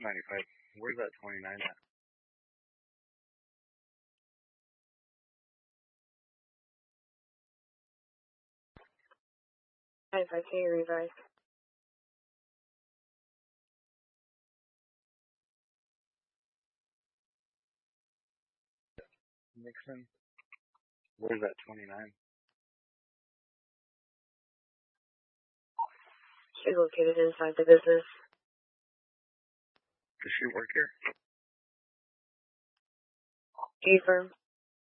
95. Where's that 29 at? If I can revise. Nixon. Where's that 29? She's located inside the business. Does she work here? G firm.